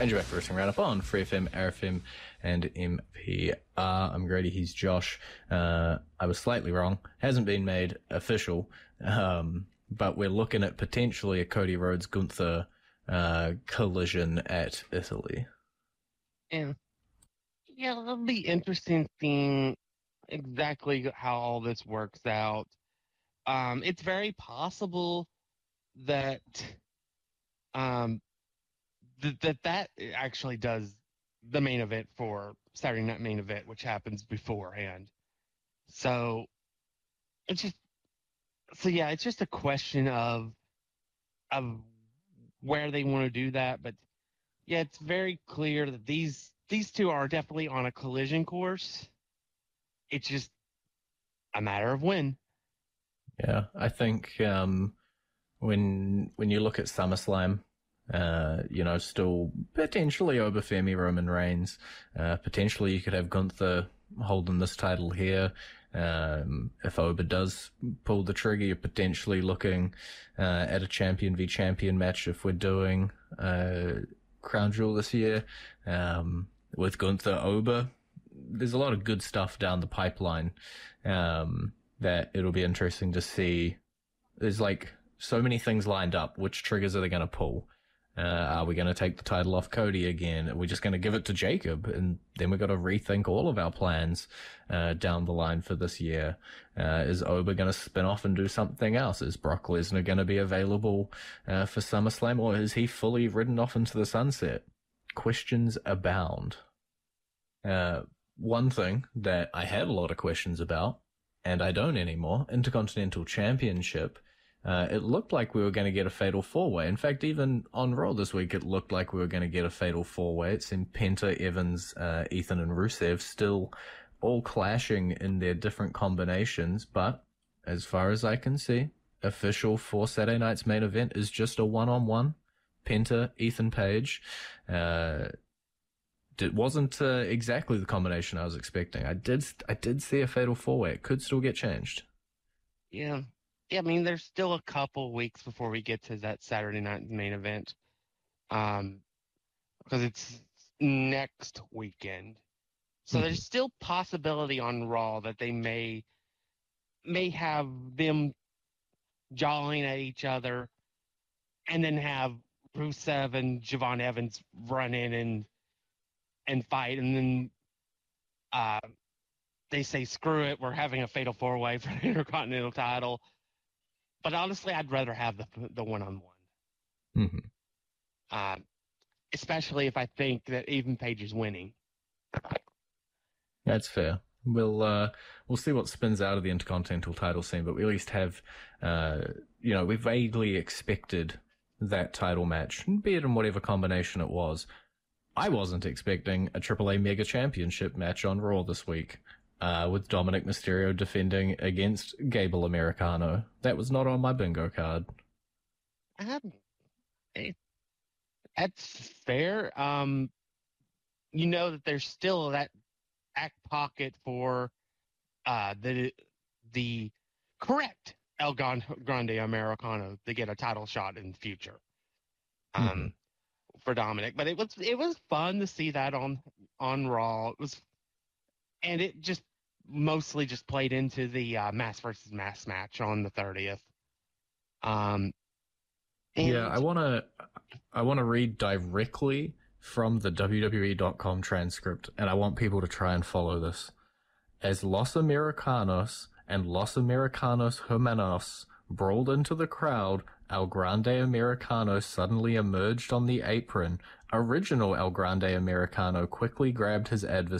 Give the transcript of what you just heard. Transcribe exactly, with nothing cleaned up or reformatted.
And you're back for Wrestling Roundup on Free F M, R F M, and M P R. I'm Grady, he's Josh. Uh, I was slightly wrong. Hasn't been made official, um, but we're looking at potentially a Cody Rhodes-Gunther uh, collision at Italy. Yeah. Yeah, it'll be interesting seeing exactly how all this works out. Um, it's very possible that um, th- that that actually does the main event for Saturday Night Main Event, which happens beforehand. So it's just so yeah, it's just a question of of where they want to do that. But yeah, it's very clear that these these two are definitely on a collision course. It's just a matter of when. Yeah, I think um, when when you look at SummerSlam, uh, you know, still potentially over Femi Roman Reigns. Uh, potentially you could have Gunther holding this title here. Um, if Oba does pull the trigger, you're potentially looking uh, at a champion v champion match if we're doing uh, Crown Jewel this year. Um, with Gunther Oba, there's a lot of good stuff down the pipeline um, that it'll be interesting to see. There's like so many things lined up. Which triggers are they going to pull? Uh, are we going to take the title off Cody again? Are we just going to give it to Jacob? And then we've got to rethink all of our plans uh, down the line for this year. Uh, is Oba going to spin off and do something else? Is Brock Lesnar going to be available uh, for SummerSlam, or is he fully ridden off into the sunset? Questions abound. Uh, one thing that I had a lot of questions about, and I don't anymore, Intercontinental Championship. Uh, it looked like we were going to get a fatal four-way. In fact, even on Raw this week, it looked like we were going to get a fatal four-way. It seemed Penta, Evans, uh, Ethan, and Rusev still all clashing in their different combinations. But as far as I can see, official for Saturday night's main event is just a one-on-one. Penta, Ethan Page. Uh, it wasn't uh, exactly the combination I was expecting. I did, I did see a fatal four-way. It could still get changed. Yeah. Yeah, I mean, there's still a couple weeks before we get to that Saturday night main event, um, because it's next weekend. So Mm-hmm. there's still possibility on Raw that they may may have them jawing at each other, and then have Rusev and Javon Evans run in and and fight, and then uh, they say, "Screw it, we're having a fatal four way for the Intercontinental title." But honestly, I'd rather have the the one-on-one. Mm-hmm. Uh, especially if I think that Ethan Page is winning. That's fair. We'll uh, we'll see what spins out of the Intercontinental title scene, but we at least have, uh, you know, we vaguely expected that title match, be it in whatever combination it was. I wasn't expecting a Triple A Mega Championship match on Raw this week. Uh, with Dominic Mysterio defending against Gable Americano. That was not on my bingo card. Um, it, that's fair. Um, you know that there's still that back pocket for uh, the the correct El Grande Americano to get a title shot in the future. Um, mm-hmm. For Dominic, but it was it was fun to see that on on Raw. It was, and it just mostly just played into the uh, mass versus mass match on the thirtieth. Um, yeah, I want to I want to read directly from the W W E dot com transcript, and I want people to try and follow this. As Los Americanos and Los Americanos Hermanos brawled into the crowd, El Grande Americano suddenly emerged on the apron. Original El Grande Americano quickly grabbed his adversary